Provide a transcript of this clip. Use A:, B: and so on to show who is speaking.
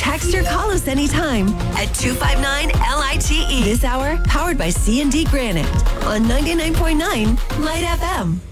A: Text or call us anytime at 259-LITE. This hour, powered by C&D Granite on 99.9 Light FM.